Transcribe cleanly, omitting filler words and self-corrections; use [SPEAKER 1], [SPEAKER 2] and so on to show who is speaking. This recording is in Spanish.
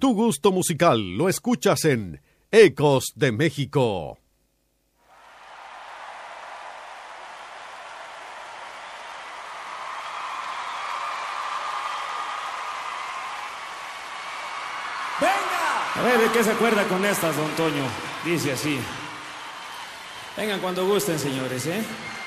[SPEAKER 1] Tu gusto musical lo escuchas en Ecos de México.
[SPEAKER 2] A ver, ¿de qué se acuerda con estas, don Toño? Dice así. Vengan cuando gusten, señores, ¿eh?